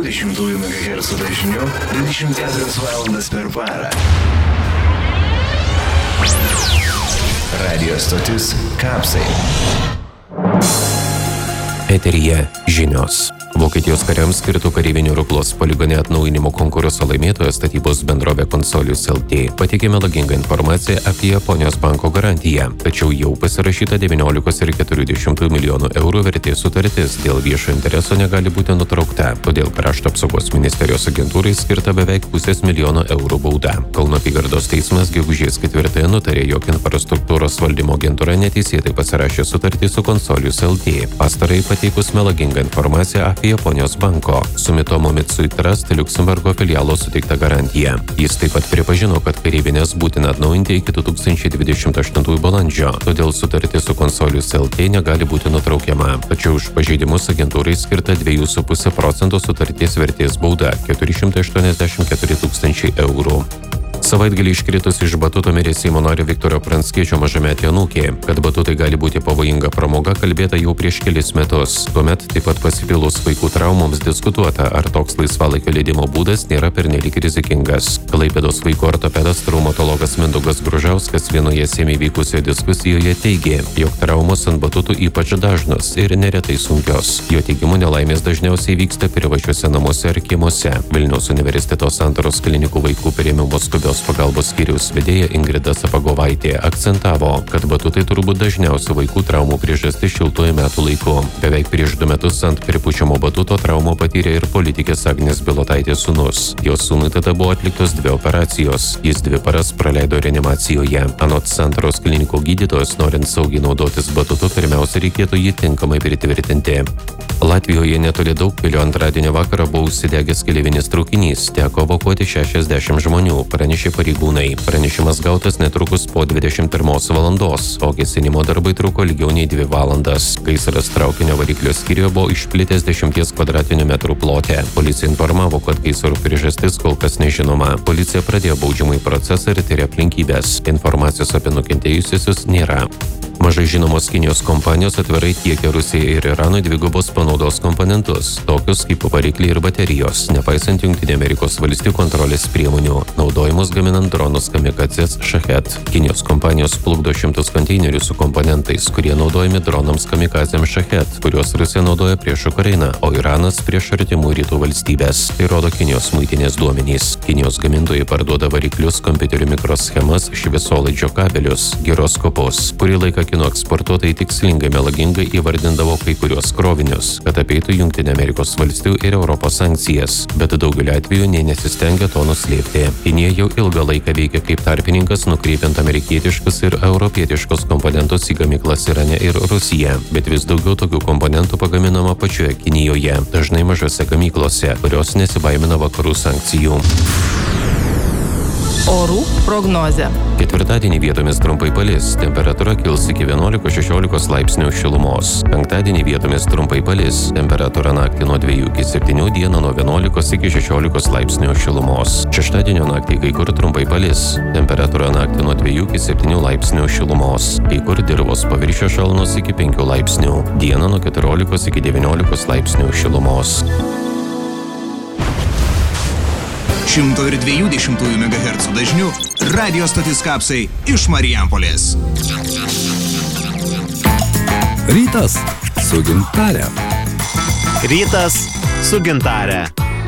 120 MHz dažniu 24 valandas per parą. Radio stotis Kapsai. Eteryje žinios. Vokietijos kariams skirtų kareivinių Ruklos poligone atnaujinimo konkurso laimėtoja statybos bendrovė Consolius LT pateikė melagingą informaciją apie Japonijos banko garantiją, tačiau jau pasirašyta 19,4 milijonų eurų vertės sutartis dėl viešo intereso negali būti nutraukta, todėl Krašto apsaugos ministerijos agentūrai skirta beveik $500,000 eurų bauda. Kauno apygardos teismas gegužės 4 nutarė, jog infrastruktūros valdymo agentūra neteisėtai pasirašė sutartį su Consolius LT, pastarai pateikus melagingą informaciją apie Japonijos banko Sumitomo Mitsui Trust Liuksemburgo filialo suteikta garantija. Jis taip pat pripažino, kad kareivinės būtina atnaujinti iki 2028 balandžio, todėl sutartis su Consolius LT negali būti nutraukiama. Tačiau už pažeidimus agentūrai skirta 2,5% sutarties vertės bauda – 484,000 eurų. Savaitgalį iškritus iš batuto mirė Seimo nario Viktoro Pranckiečio mažametė anūkė. Kad batutai gali būti pavojinga pramoga, kalbėta jau prieš kelis metus. Tuomet taip pat pasipilus vaikų traumoms diskutuota, ar toks laisvalaikio leidimo būdas nėra pernelyg rizikingas. Klaipėdos vaikų ortopedas traumatologas Mindaugas Gružauskas vienoje Seime vykusioje diskusijoje teigė, jog traumos ant batutų ypač dažnos ir neretai sunkios. Jo teigimu, nelaimės dažniausiai vyksta privačiuose namuose ar kiemuose. Vilniaus universiteto Santaros klinikų vaikų priėmimo skubios pagalbos skyriaus vedėja Ingrida Sapagovaitė akcentavo, kad batutai turbūt dažniausių vaikų traumų priežastis šiltuoju metų laiku. Beveik prieš 2 metus ant pripučiamo batuto traumų patyrė ir politikės Agnės Bilotaitės sūnus. Jos sūnui tada buvo atliktos 2 operacijos. Jis 2 paras praleido reanimacijoje. Anot Santaros klinikų gydytojos, norint saugiai naudotis batutu, pirmiausia reikėtų jį tinkamai pritvirtinti. Latvijoje netoli Daugpilio antradienio vakarą buvo užsidegęs keleivinis traukinys, teko evakuoti 60 žmonių, pranešė pareigūnai. Pranešimas gautas netrukus po 21 valandos, o gesinimo darbai truko ilgiau nei 2 valandas. Gaisras traukinio variklio skyriuje buvo išplitęs 10 kvadratinių metrų plote. Policija informavo, kad gaisro priežastis kol kas nežinoma. Policija pradėjo baudžiamąjį procesą ir tyria aplinkybės. Informacijos apie nukentėjusiusius nėra. Mažai žinomos Kinijos kompanijos atvirai tiekia Rusijai ir Iranui dvigubos panaudos komponentus, tokius kaip varikliai ir baterijos, nepaisant Jungtinių Amerikos valstijų kontrolės priemonių, naudojimus gaminant dronus kamikadzes Shahed. Kinijos kompanijos plukdo 100 konteinerių su komponentais, kurie naudojami dronams kamikadzėms Shahed, kuriuos Rusija naudoja prieš Ukrainą, o Iranas prieš artimų rytų valstybės. Tai rodo Kinijos muitinės duomenys. Kinijos gamintojai parduoda variklius, kompiuterių mikroschemas, šviesolaidžio kabelius, giroskopus. Kurį laiką kinų eksportuotojai tikslingai melagingai įvardindavo kai kuriuos krovinius, kad apeitų Jungtinių Amerikos valstijų ir Europos sankcijas, bet daugeliu atveju nė nesistengia to nuslėpti. Kinija jau ilgą laiką veikia kaip tarpininkas, nukreipiant amerikietiškus ir europietiškus komponentus į gamyklas Irane ir Rusiją, bet vis daugiau tokių komponentų pagaminama pačioje Kinijoje, dažnai mažose gamyklose, kurios nesibaimina vakarų sankcijų. Orų prognozė. Ketvirtadienį vietomis trumpai palis, temperatūra kils iki 11-16 laipsnių šilumos. Penktadienį vietomis trumpai palis, temperatūra naktį nuo 2 iki 7, dieną nuo 11 iki 16 laipsnių šilumos. Šeštadienio naktį kai kur trumpai palis, temperatūra naktį nuo 2 iki 7 laipsnių šilumos. Kai kur dirvos paviršių šalnos iki 5 laipsnių, dieną nuo 14 iki 19 laipsnių šilumos. 120 MHz dažniu radio stotis Kapsai iš Marijampolės. Rytas su Gintare. Rytas su Gintare.